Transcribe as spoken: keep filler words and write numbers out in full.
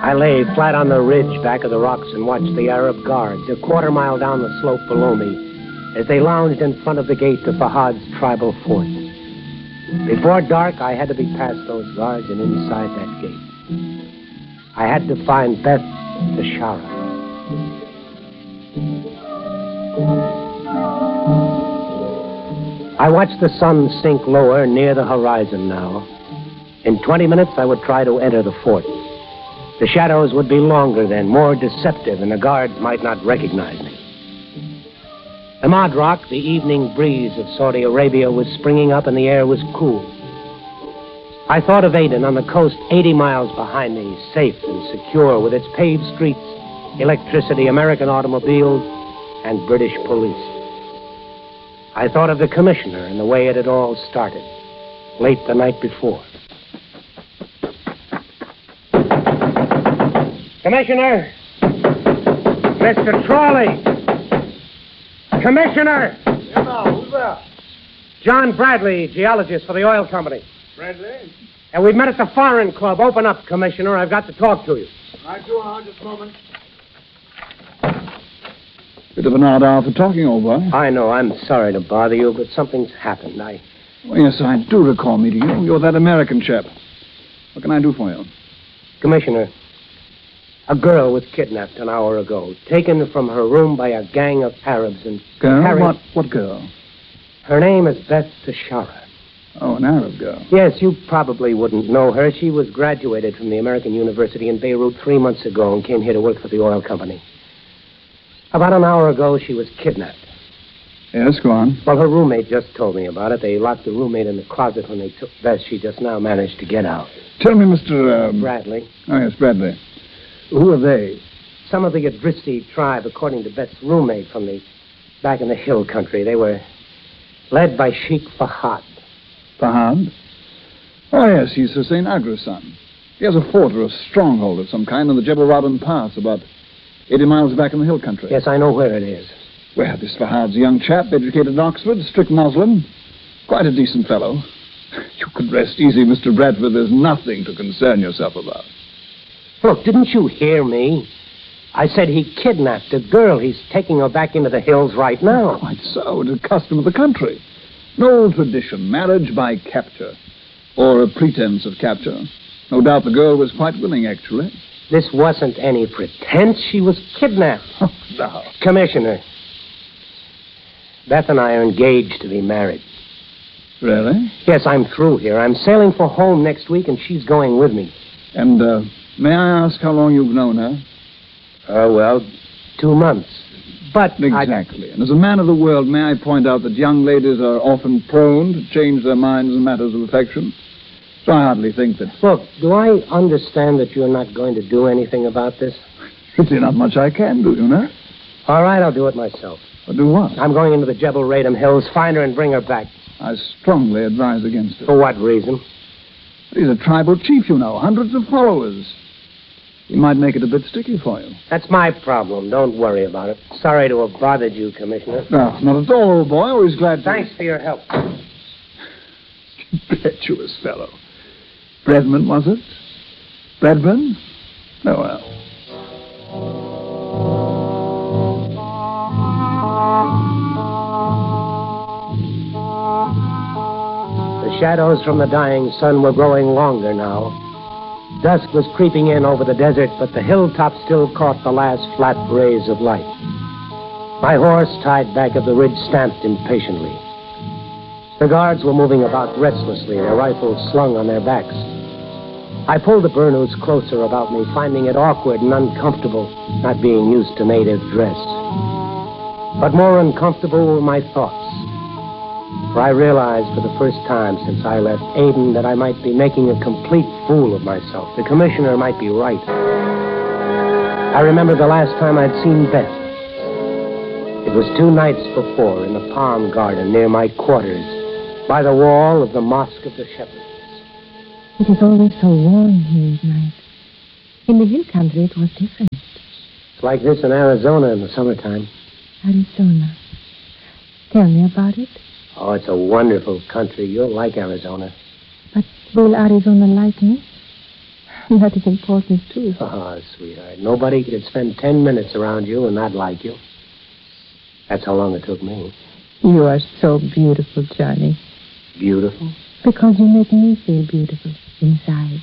I lay flat on the ridge back of the rocks and watched the Arab guards a quarter mile down the slope below me as they lounged in front of the gate to Fahad's tribal fort. Before dark, I had to be past those guards and inside that gate. I had to find Beth Tashara. I watched the sun sink lower near the horizon now. In twenty minutes, I would try to enter the fort. The shadows would be longer then, more deceptive, and the guards might not recognize me. The Madrak, the evening breeze of Saudi Arabia, was springing up and the air was cool. I thought of Aden on the coast eighty miles behind me, safe and secure, with its paved streets, electricity, American automobiles, and British police. I thought of the commissioner and the way it had all started, late the night before. Commissioner! Mister Trawley! Commissioner! Yeah, now, who's that? John Bradley, geologist for the oil company. Bradley? And we've met at the Foreign Club. Open up, Commissioner. I've got to talk to you. Right, you are. Just a moment. Bit of an odd hour for talking, old boy. I know. I'm sorry to bother you, but something's happened. I... Oh, yes, I do recall meeting you. You're that American chap. What can I do for you? Commissioner, a girl was kidnapped an hour ago, taken from her room by a gang of Arabs and Girl? carried... What, what girl? Her name is Beth Tashara. Oh, an Arab girl. Yes, you probably wouldn't know her. She was graduated from the American University in Beirut three months ago and came here to work for the oil company. About an hour ago, she was kidnapped. Yes, go on. Well, her roommate just told me about it. They locked the roommate in the closet when they took Beth. She just now managed to get out. Tell me, Mister Um... Bradley. Oh, yes, Bradley. Who are they? Some of the Idrisi tribe, according to Beth's roommate from the back in the hill country. They were led by Sheikh Fahad. Fahad? Oh, yes, he's Hussein Agra's son. He has a fort or a stronghold of some kind on the Jebel Rabin Pass, about eighty miles back in the hill country. Yes, I know where it is. Well, this Fahad's a young chap, educated in Oxford, strict Muslim. Quite a decent fellow. You can rest easy, Mister Bradford. There's nothing to concern yourself about. Look, didn't you hear me? I said he kidnapped a girl. He's taking her back into the hills right now. Quite so. It's a custom of the country. An old tradition, marriage by capture. Or a pretense of capture. No doubt the girl was quite willing, actually. This wasn't any pretense. She was kidnapped. Oh, no. Commissioner, Beth and I are engaged to be married. Really? Yes, I'm through here. I'm sailing for home next week, and she's going with me. And, uh, may I ask how long you've known her? Oh, well, two months. But Exactly. I... And as a man of the world, may I point out that young ladies are often prone to change their minds in matters of affection? So I hardly think that... Look, do I understand that you're not going to do anything about this? Really not much I can do, you know? All right, I'll do it myself. But do what? I'm going into the Jebel Radam Hills, find her and bring her back. I strongly advise against it. For what reason? He's a tribal chief, you know, hundreds of followers. He might make it a bit sticky for you. That's my problem. Don't worry about it. Sorry to have bothered you, Commissioner. No, not at all, old boy. Always glad to... Thanks for your help. Impetuous fellow. Bredman, was it? Bredman? Oh, well. The shadows from the dying sun were growing longer now. Dusk was creeping in over the desert, but the hilltop still caught the last flat rays of light. My horse, tied back of the ridge, stamped impatiently. The guards were moving about restlessly, their rifles slung on their backs. I pulled the Burnous closer about me, finding it awkward and uncomfortable, not being used to native dress. But more uncomfortable were my thoughts. For I realized for the first time since I left Aden that I might be making a complete fool of myself. The commissioner might be right. I remember the last time I'd seen Beth. It was two nights before in the palm garden near my quarters, by the wall of the Mosque of the Shepherds. It is always so warm here at night. In the hill country it was different. It's like this in Arizona in the summertime. Arizona. Tell me about it. Oh, it's a wonderful country. You'll like Arizona. But will Arizona like me? That is important, too. Ah, sweetheart, nobody could spend ten minutes around you and not like you. That's how long it took me. You are so beautiful, Johnny. Beautiful? Because you make me feel beautiful inside.